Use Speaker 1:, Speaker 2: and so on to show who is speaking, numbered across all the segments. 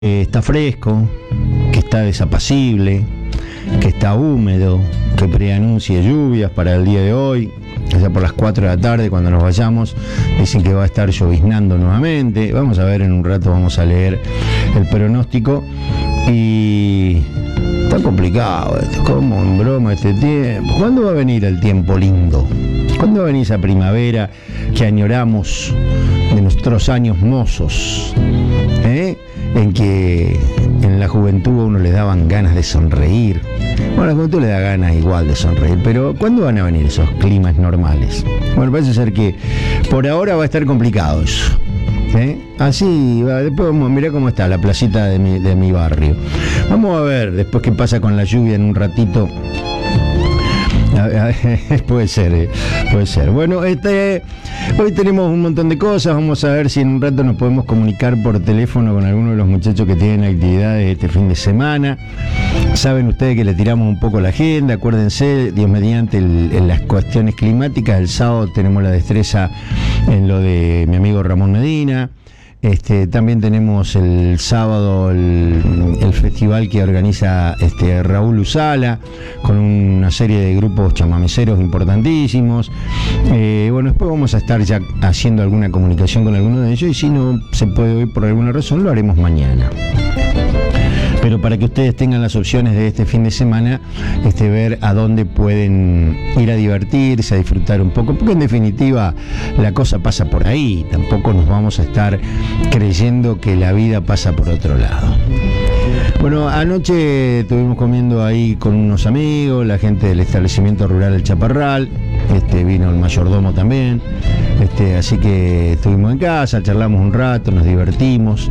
Speaker 1: Está fresco, que está desapacible, que está húmedo, que preanuncia lluvias para el día de hoy. Allá por las 4 de la tarde, cuando nos vayamos, dicen que va a estar lloviznando nuevamente. Vamos a ver en un rato, vamos a leer el pronóstico. Y está complicado esto, como en broma este tiempo. ¿Cuándo va a venir el tiempo lindo? ¿Cuándo va a venir esa primavera que añoramos de nuestros años mozos? En que en la juventud a uno le daban ganas de sonreír. Bueno, a la juventud le da ganas igual de sonreír, pero ¿cuándo van a venir esos climas normales? Bueno, parece ser que por ahora va a estar complicado eso. Así, después vamos a mirar cómo está la placita de mi barrio. Vamos a ver después qué pasa con la lluvia en un ratito. Puede ser. Bueno, hoy tenemos un montón de cosas. Vamos a ver si en un rato nos podemos comunicar por teléfono con alguno de los muchachos que tienen actividades este fin de semana. Saben ustedes que le tiramos un poco la agenda. Acuérdense, Dios mediante, en las cuestiones climáticas. El sábado tenemos la destreza en lo de mi amigo Ramón Medina. También tenemos el sábado el festival que organiza Raúl Usala con una serie de grupos chamameceros importantísimos. Bueno, después vamos a estar ya haciendo alguna comunicación con alguno de ellos, y si no se puede hoy por alguna razón, lo haremos mañana. Pero para que ustedes tengan las opciones de este fin de semana, ver a dónde pueden ir a divertirse, a disfrutar un poco, porque en definitiva la cosa pasa por ahí. Tampoco nos vamos a estar creyendo que la vida pasa por otro lado. Bueno, anoche estuvimos comiendo ahí con unos amigos, la gente del establecimiento rural El Chaparral, vino el mayordomo también, así que estuvimos en casa, charlamos un rato, nos divertimos,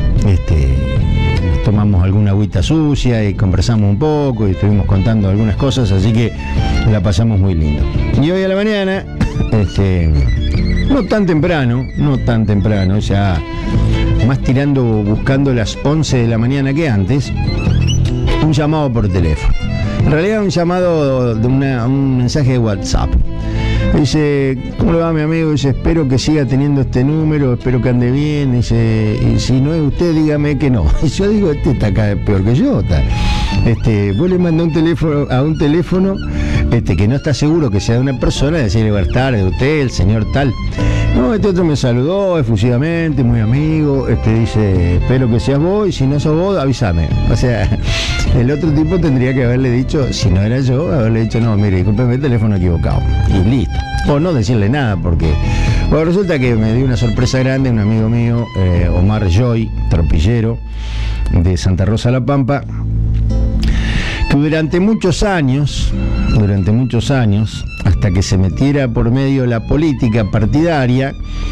Speaker 1: tomamos alguna agüita sucia y conversamos un poco y estuvimos contando algunas cosas, así que la pasamos muy lindo. Y hoy a la mañana, no tan temprano, ya más buscando las 11 de la mañana que antes, un llamado por teléfono. En realidad un llamado de un mensaje de WhatsApp. Dice: ¿cómo le va, mi amigo? Dice: espero que siga teniendo este número, espero que ande bien. Dice: y si no es usted, dígame que no. Y yo digo: está acá peor que yo. Vos le mandás a un teléfono que no está seguro que sea de una persona, decirle: buenas tardes, usted, el señor tal. No, otro me saludó efusivamente, muy amigo, dice: espero que seas vos, y si no sos vos, avísame. O sea, el otro tipo tendría que haberle dicho, si no era yo, haberle dicho: no, mire, discúlpeme, el teléfono equivocado. Y listo. O no decirle nada, porque bueno, resulta que me dio una sorpresa grande un amigo mío, Omar Joy, tropillero de Santa Rosa La Pampa, que durante muchos años, hasta que se metiera por medio la política partidaria,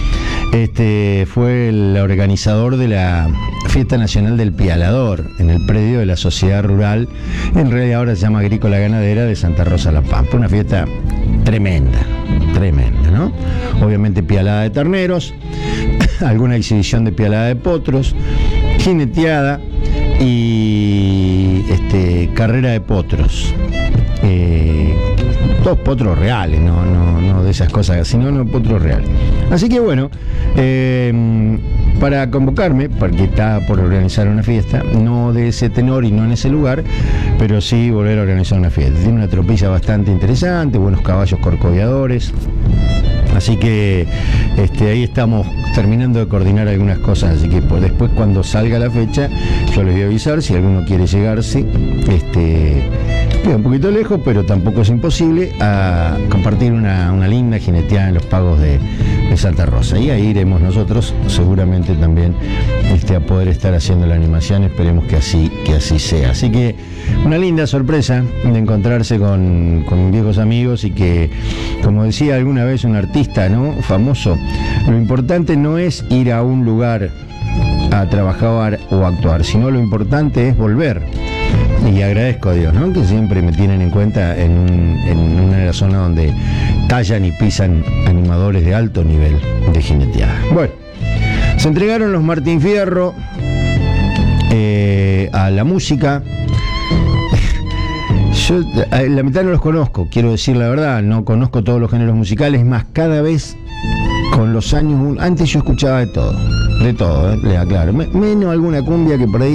Speaker 1: fue el organizador de la Fiesta Nacional del Pialador en el predio de la Sociedad Rural, en realidad ahora se llama Agrícola Ganadera, de Santa Rosa La Pampa. Una fiesta tremenda, ¿no? Obviamente pialada de terneros, alguna exhibición de pialada de potros, jineteada y carrera de potros. Todos potros reales, no de esas cosas, sino potros reales. Así que bueno, para convocarme, porque está por organizar una fiesta, no de ese tenor y no en ese lugar, pero sí volver a organizar una fiesta. Tiene una tropilla bastante interesante, buenos caballos corcoviadores. Así que ahí estamos terminando de coordinar algunas cosas, así que después, cuando salga la fecha, yo les voy a avisar si alguno quiere llegarse. Queda un poquito lejos, pero tampoco es imposible, a compartir una linda jineteada en los pagos de Santa Rosa. Y ahí iremos nosotros, seguramente también, a poder estar haciendo la animación. Esperemos que así sea. Así que una linda sorpresa de encontrarse con viejos amigos, y que, como decía alguna vez un artista, ¿no?, famoso, lo importante no es ir a un lugar a trabajar o actuar, sino lo importante es volver. Y agradezco a Dios, ¿no?, que siempre me tienen en cuenta en una zona donde tallan y pisan animadores de alto nivel de jineteada. Bueno, se entregaron los Martín Fierro a la música. Yo la mitad no los conozco, quiero decir la verdad, no conozco todos los géneros musicales, más cada vez con los años, antes yo escuchaba de todo. De todo, les aclaro. Menos alguna cumbia que por ahí